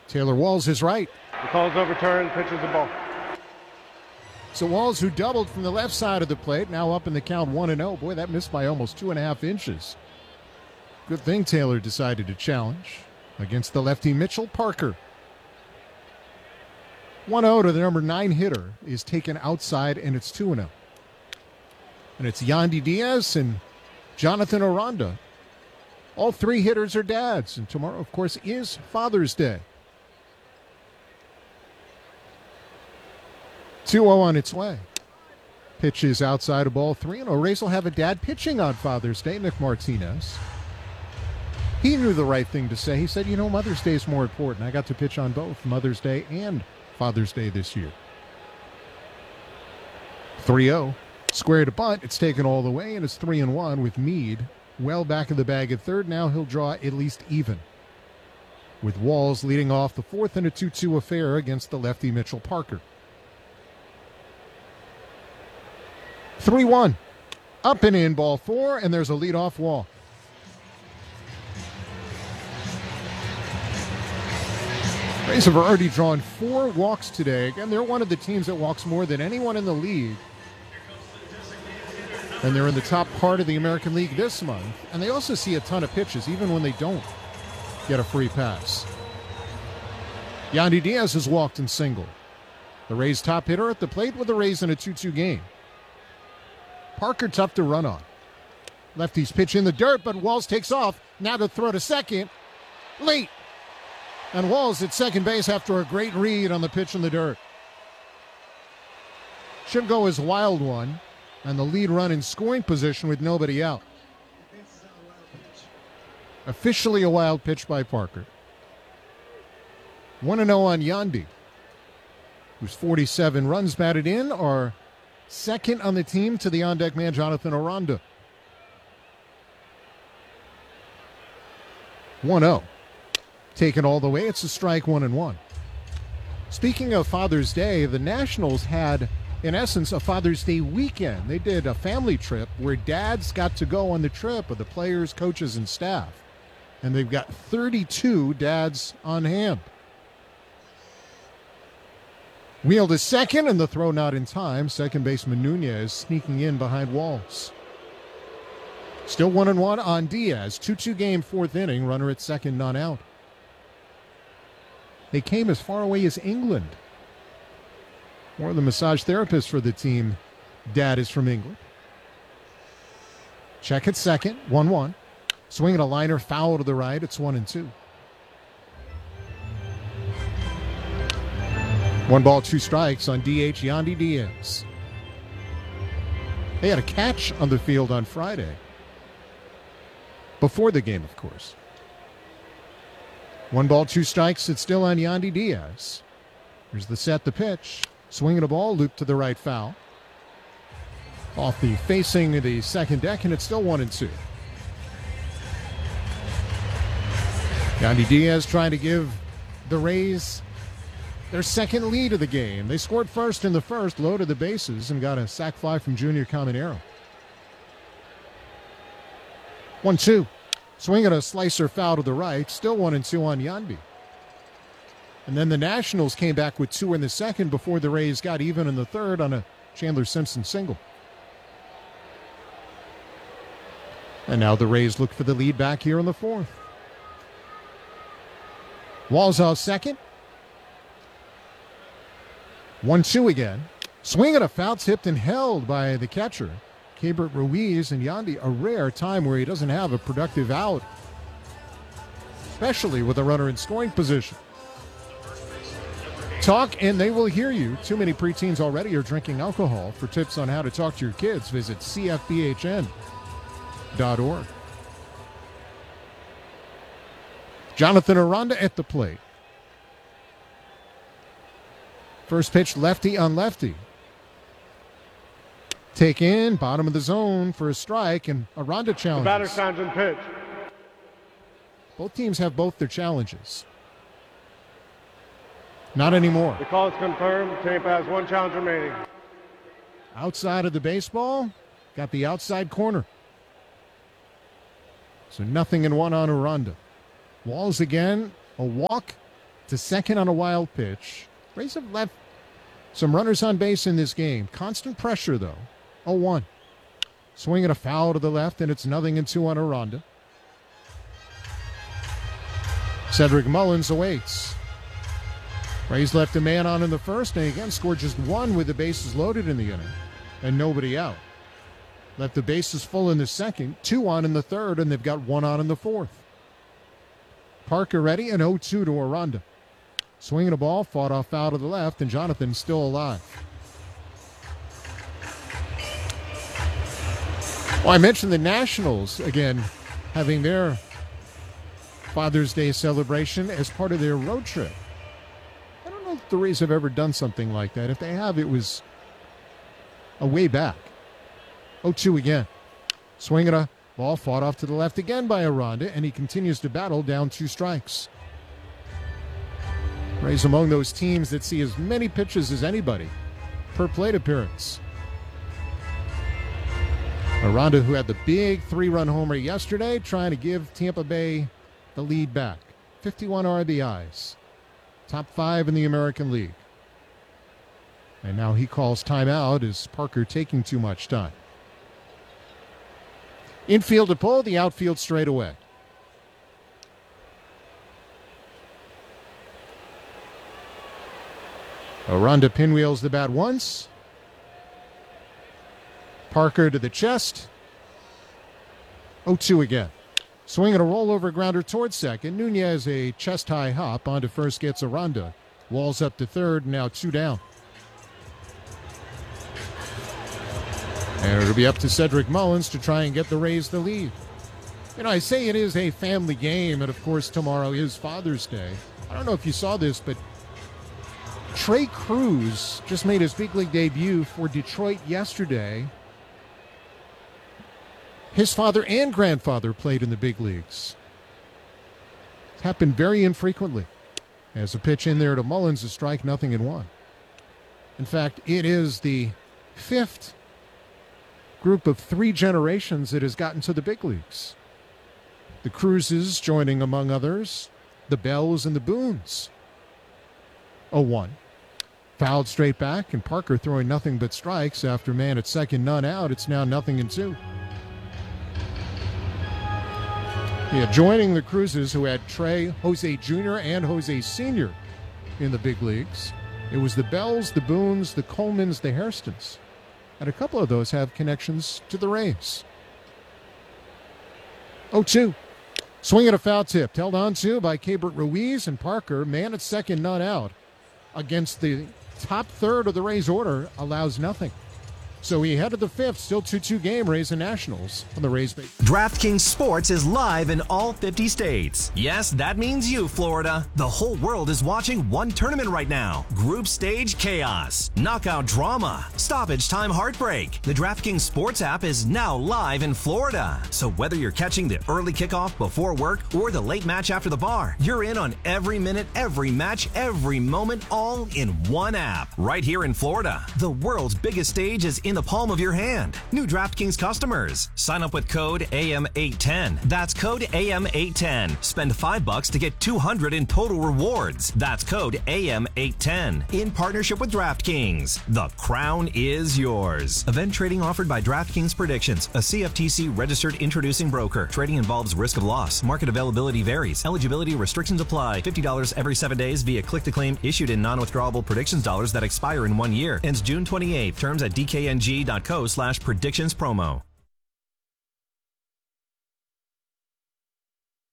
Taylor Walls is right. The call's overturned. Pitches the ball. So Walls, who doubled from the left side of the plate, now up in the count 1-0. Boy, that missed by almost 2.5 inches. Good thing Taylor decided to challenge against the lefty Mitchell Parker. 1-0 to the number 9 hitter is taken outside, and it's 2-0. And it's Yandy Diaz and Jonathan Aranda. All three hitters are dads, and tomorrow, of course, is Father's Day. 2-0 on its way. Pitch is outside of ball 3, and Rays will have a dad pitching on Father's Day, Nick Martinez. He knew the right thing to say. He said, Mother's Day is more important. I got to pitch on both Mother's Day and Father's Day this year. 3-0. Square to bunt. It's taken all the way, and it's 3-1 with Meade well back of the bag at third. Now he'll draw at least even, with Walls leading off the fourth in a 2-2 affair against the lefty Mitchell Parker. 3-1. Up and in, ball 4, and there's a leadoff walk. Rays have already drawn 4 walks today. Again, they're one of the teams that walks more than anyone in the league. And they're in the top part of the American League this month. And they also see a ton of pitches, even when they don't get a free pass. Yandy Diaz has walked and singled. The Rays' top hitter at the plate with the Rays in a 2-2 game. Parker tough to run on. Lefties pitch in the dirt, but Walls takes off. Now to throw to second. Late. And Walls at second base after a great read on the pitch in the dirt. Should go as wild one. And the lead run in scoring position with nobody out. Officially a wild pitch by Parker. 1-0 on Yandy, whose 47 runs batted in are second on the team to the on-deck man, Jonathan Aranda. 1-0. Taken all the way. It's a strike, 1-1. Speaking of Father's Day, the Nationals had, in essence, a Father's Day weekend. They did a family trip where dads got to go on the trip with the players, coaches, and staff. And they've got 32 dads on hand. Wheel to second, and the throw not in time. Second baseman Nunez sneaking in behind Walls. Still 1-1 on Diaz. 2-2 game, fourth inning. Runner at second, none out. They came as far away as England. One of the massage therapists for the team, dad is from England. Check at second, 1-1. Swinging a liner, foul to the right. It's 1-2. 1 ball, 2 strikes on DH Yandy Diaz. They had a catch on the field on Friday. Before the game, of course. 1 ball, 2 strikes. It's still on Yandy Diaz. Here's the set, the pitch. Swinging a ball, loop to the right, foul. Off the facing the second deck, and it's still 1-2. Yandy Diaz trying to give the Rays their second lead of the game. They scored first in the first, loaded the bases, and got a sac fly from Junior Caminero. 1-2. Swinging a slicer foul to the right, still 1-2 on Yandy. And then the Nationals came back with 2 in the second before the Rays got even in the third on a Chandler Simpson single. And now the Rays look for the lead back here in the fourth. Walls off second. 1-2 again. Swing at a foul, tipped and held by the catcher, Keibert Ruiz, and Yandy, a rare time where he doesn't have a productive out, especially with a runner in scoring position. Talk and they will hear you. Too many preteens already are drinking alcohol. For tips on how to talk to your kids, visit cfbhn.org. Jonathan Aranda at the plate. First pitch, lefty on lefty. Take in, bottom of the zone for a strike, and Aranda challenges. The batter signs and pitch. Both teams have both their challenges. Not anymore. The call is confirmed. Tampa has 1 challenge remaining. Outside of the baseball, got the outside corner. So 0-1 on Aranda. Walls again, a walk to second on a wild pitch. Rays have left some runners on base in this game. Constant pressure, though. 0-1. Swinging a foul to the left, and it's 0-2 on Aranda. Cedric Mullins awaits. Rays left a man on in the first, and again scored just one with the bases loaded in the inning, and nobody out. Left the bases full in the second, 2 on in the third, and they've got 1 on in the fourth. Parker ready, and 0-2 to Aranda. Swinging a ball, fought off foul to the left, and Jonathan still alive. Well, I mentioned the Nationals, again, having their Father's Day celebration as part of their road trip. I don't know if the Rays have ever done something like that. If they have, it was a way back. 0-2 again. Swinging a ball, fought off to the left again by Aranda, and he continues to battle down 2 strikes. Rays among those teams that see as many pitches as anybody per plate appearance. Aranda, who had the big 3-run homer yesterday, trying to give Tampa Bay the lead back. 51 RBIs. Top 5 in the American League. And now he calls timeout as Parker taking too much time. Infield to pull, the outfield straight away. Aranda pinwheels the bat once. Parker to the chest. 0-2 again. Swinging a rollover grounder towards second. Nunez a chest-high hop onto first, gets Aranda. Walls up to third, now 2 down. And it'll be up to Cedric Mullins to try and get the Rays the lead. You know, I say it is a family game, and of course tomorrow is Father's Day. I don't know if you saw this, but Trey Cruz just made his big league debut for Detroit yesterday. His father and grandfather played in the big leagues. It's happened very infrequently. As a pitch in there to Mullins, a strike, 0-1. In fact, it is the 5th group of 3 generations that has gotten to the big leagues. The Cruzes joining, among others, the Bells and the Boones. 0-1. Fouled straight back, and Parker throwing nothing but strikes after man at second, none out. It's now 0-2. Yeah, joining the Cruzes, who had Trey, Jose Jr., and Jose Sr. in the big leagues. It was the Bells, the Boones, the Colemans, the Hairstons. And a couple of those have connections to the Rays. 0-2. Swinging a foul tip. Held on to by Keibert Ruiz, and Parker, man at second, none out. Against the top third of the Rays order, allows nothing. So he headed the 5th, still 2-2 game, Rays and Nationals on the Rays base. DraftKings Sports is live in all 50 states. Yes, that means you, Florida. The whole world is watching one tournament right now. Group stage chaos, knockout drama, stoppage time heartbreak. The DraftKings Sports app is now live in Florida. So whether you're catching the early kickoff before work or the late match after the bar, you're in on every minute, every match, every moment, all in one app. Right here in Florida, the world's biggest stage is in the palm of your hand. New DraftKings customers, sign up with code AM810. That's code AM810. Spend $5 to get $200 in total rewards. That's code AM810. In partnership with DraftKings, the crown is yours. Event trading offered by DraftKings Predictions, a CFTC registered introducing broker. Trading involves risk of loss. Market availability varies. Eligibility restrictions apply. $50 every 7 days via click-to-claim issued in non-withdrawable predictions dollars that expire in 1 year. Ends June 28th. Terms at DKNG.co/predictions promo.